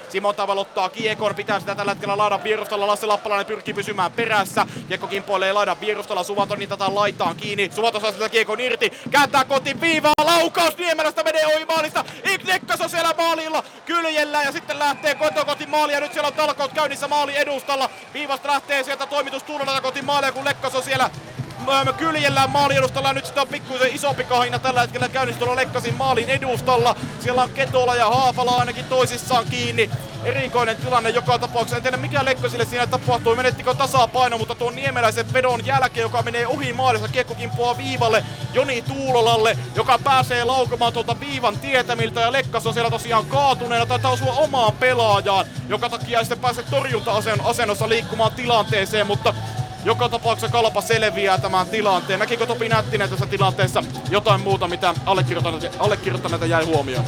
Simon tavalottaa kiekon, pitää sitä tällä hetkellä laidan vierustalla. Lasse Lappalainen pyrkii pysymään perässä. Kiekko kimpoilee laidan vierustalla. Suvanto niin tätä laitaan kiinni. Suvanto saa sitä kiekon irti. Kääntää kotiin viivaa. Laukaus Niemelästä menee ohi maalista. Nekkas on siellä maalilla kyljellä ja sitten lähtee kotiin maali. Ja nyt siellä on talkout käynnissä maali edustalla. Viivasta lähtee sieltä toimitus Tuulolta kotiin maalia, kun Lekkas on siellä kyljellään maali edustalla. Nyt sitä on pikkuisen isompi kahina tällä hetkellä käynnissä tuolla Lekkasin maalin edustalla. Siellä on Ketola ja Haapala ainakin toisissaan kiinni. Erikoinen tilanne joka tapauksessa. En tiedä mikä Lekkasille siinä tapahtui. Menettikö tasapaino, mutta tuon Niemeläisen vedon jälkeen, joka menee ohi maalissa, kiekko kimpoaa viivalle Joni Tuulolalle, joka pääsee laukomaan tuolta viivan tietämiltä. Ja Lekkas on siellä tosiaan kaatuneena. Taitaa osua omaan pelaajaan, joka takia ei sitten pääse torjunta-asennossa liikkumaan tilanteeseen, mutta joka tapauksessa Kalpa selviää tämän tilanteen. Näkikö Topi Nättinen tässä tilanteessa jotain muuta, mitä allekirjoittaneita jäi huomioon?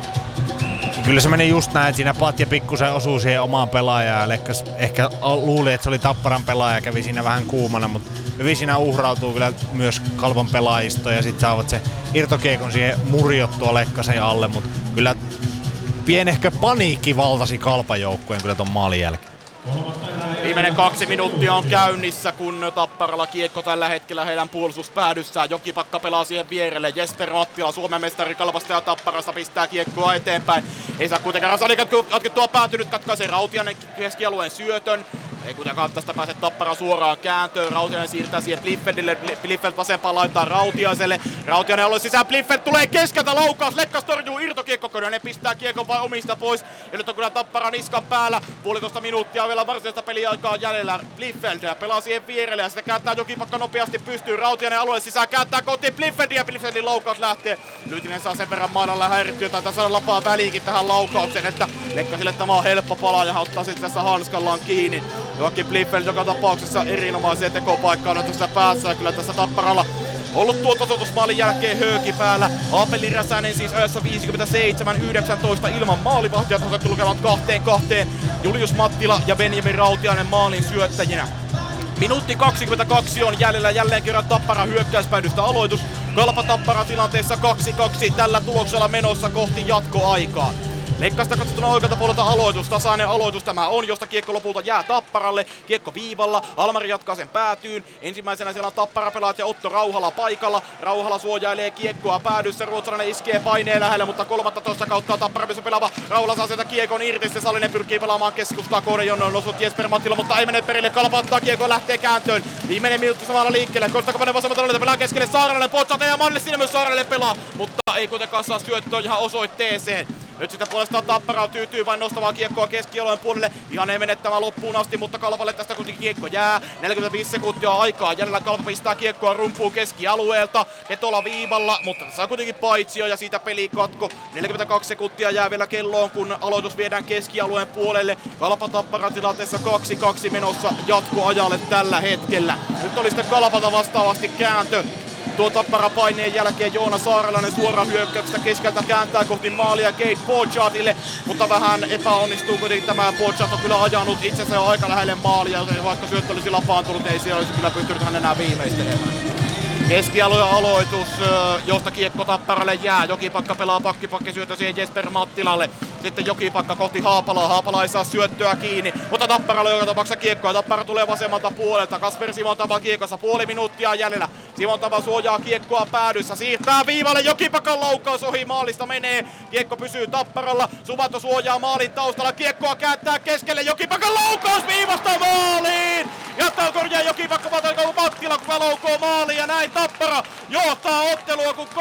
Kyllä se meni just näin, että siinä Patja pikkusen osuu siihen omaan pelaajaan ja Lekkas ehkä luuli, että se oli Tapparan pelaaja ja kävi siinä vähän kuumana, mutta hyvin siinä uhrautuu kyllä myös Kalpan pelaajisto ja sitten saavat se irtokiekon siihen murjottua Lekkasen alle, mutta kyllä pienehkö paniikki valtasi Kalpan joukkueen kyllä ton maalin jälkeen. Viimeinen 2 minuuttia on käynnissä, kun Tapparalla kiekko tällä hetkellä heidän puolustuspäädyssään. Jokipakka pelaa siihen vierelle. Jesper Mattila, Suomen mestari Kalpasta ja Tapparasta, pistää kiekkoa eteenpäin. Ei saa kuitenkaan jatkettua päätynyt, katkaisee Rautiainen keskialueen syötön. Ei kuitenkaan tästä pääse Tappara suoraan kääntöön. Rautiainen siirtää siihen Bliffeldille. Bliffeld vasempaan laittaa Rautiaiselle. Rautiainen alue sisään. Bliffeld tulee keskeltä laukaus. Lekkas torjuu irtokiekko. Könönen pistää kiekon vai omista pois. Ja nyt on kyllä Tappara niskan päällä. 1,5 minuuttia vielä varsinaista peliaikaa jäljellä. Bliffeld pelaa siihen vierelle ja sitä kääntää Jokipakka nopeasti pystyy. Rautiainen alue sisään kääntää kotiin Bliffeldia ja Bliffeldin laukaus lähtee. Lyytinen saa sen verran maanalla häirittyä. Taitaa saada lapaa väliinkin tähän laukaukseen, että Lekkasille tämä on helppo palaa ja ottaa sitten tässä hanskallaan kiinni. Joakim Bliffeld joka tapauksessa erinomaiseen tekopaikkaan on tässä päässä ja kyllä tässä Tapparalla ollut tuo tasoitusmaalin jälkeen hööki päällä. Aapeli Räsänen siis ajassa 57-19 ilman maalivahtia, tasoitettu lukemat 2-2. Julius Mattila ja Benjamin Rautiainen maalin syöttäjinä. Minuutti 22 on jäljellä, jälleen kerran Tappara hyökkäyspäidystä aloitus. Kalpa Tappara tilanteessa 2-2 tällä tuloksella menossa kohti jatkoaikaa. Lekkasta katsottuna oikealta puolelta aloitus, tasainen aloitus tämä on, josta kiekko lopulta jää Tapparalle. Kiekko viivalla, Almari jatkaa sen päätyyn. Ensimmäisenä siellä on Tappara-pelaat ja Otto Rauhala paikalla. Rauhala suojailee kiekkoa päädyssä, ruotsalainen iskee paineen lähellä, mutta 13 kautta Tappara pysyy pelaava. Rauhala saa sieltä kiekon irti, se Salinen pyrkii pelaamaan keskustaa kohden, jonne on noussut Jesper Mattila, mutta ei mene perille. Kalpa ottaa kiekko, lähtee kääntöön. Viimeinen minuutti samalla liikkeelle, Kostakapainen vasemmalta pelaa keskelle Saaralainen, Potsata ja Manne siinä myös Saaralainen pelaa, mutta ei kuitenkaan saa syöttöä ihan osoitteeseen. Nyt sitä puolestaan Tappara tyytyy vain nostamaan kiekkoa keskialueen puolelle. Ihan ei mene tämä loppuun asti, mutta Kalpalle tästä kuitenkin kiekko jää. 45 sekuntia aikaa. Jäljellä Kalpa pistää kiekkoa rumpuun keskialueelta. Ketola viivalla, mutta tässä on kuitenkin paitsio ja siitä pelikatko. 42 sekuntia jää vielä kelloon, kun aloitus viedään keskialueen puolelle. Kalpa Tappara tilanteessa 2-2 menossa jatkoajalle tällä hetkellä. Nyt oli sitten Kalpalta vastaavasti kääntö. Tuo Tappara paineen jälkeen Joona Saarelainen suoraan hyökkäyksestä keskeltä kääntää kohti maalia Kate Pochartille, mutta vähän epäonnistuu kuitenkin tämä. Pochart on kyllä ajanut itsensä jo aika lähelle maalia, vaikka syöttö olisi lapaantunut, ei siellä olisi kyllä pystynyt hän enää viimeistelemään. Keskialueen aloitus, josta kiekko Tapparalle jää. Jokipakka pelaa pakkipakkisyöttö siihen Jesper Mattilalle. Sitten Jokipakka kohti Haapalaa. Haapala ei saa syöttöä kiinni, mutta Tapparalle joka tapauksessa kiekkoa. Tappara tulee vasemmalta puolelta. Kasper Simontava kiekossa, 0,5 minuuttia jäljellä. Simontava suojaa kiekkoa päädyssä. Siirtää viivalle, Jokipakan laukaus ohi maalista menee. Kiekko pysyy Tapparalla. Suvanto suojaa maalin taustalla. Kiekkoa kääntää keskelle. Jokipakan laukaus viivasta maaliin! Jättää korjaa Jokipakka Mattila, kuka laukoo maaliin ja näin Tappara johtaa ottelua, kun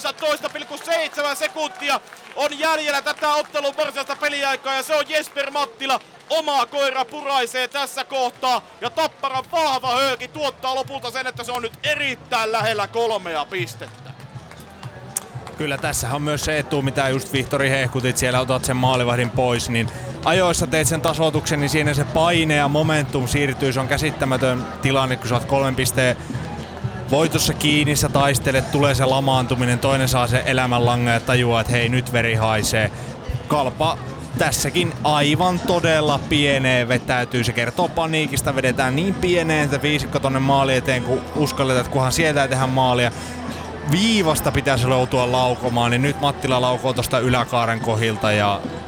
18,7 sekuntia on jäljellä tätä ottelun varsinaista peliaikaa ja se on Jesper Mattila. Oma koira puraisee tässä kohtaa ja Tapparan vahva hööki tuottaa lopulta sen, että se on nyt erittäin lähellä 3 pistettä. Kyllä tässä on myös se etu, mitä just Vihtori hehkutit, siellä otat sen maalivahdin pois, niin ajoissa teet sen tasoituksen, niin siinä se paine ja momentum siirtyy, se on käsittämätön tilanne, kun sä oot 3 pisteen voitossa kiinni, sä taistelet, tulee se lamaantuminen, toinen saa sen elämänlangan ja tajuaa, että hei nyt veri haisee. Kalpa tässäkin aivan todella pieneen vetäytyy, se kertoo paniikista, vedetään niin pieneen, että viisikko tonne maali eteen, kun uskalletaan, että kunhan sieltä ei tehdä maalia. Viivasta pitäisi joutua laukomaan, niin nyt Mattila laukoo tuosta yläkaaren kohilta ja